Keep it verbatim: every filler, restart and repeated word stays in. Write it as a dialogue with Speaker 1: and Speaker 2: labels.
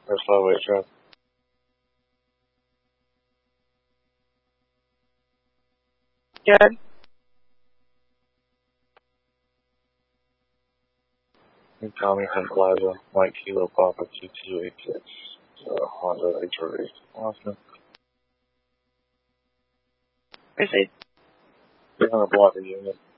Speaker 1: Or slow weight truck.
Speaker 2: Good.
Speaker 1: And Tommy from Plaza, Mike Kilo Papa two two eight six, uh, Honda H R V. Austin.
Speaker 2: I say
Speaker 1: They're gonna block the unit.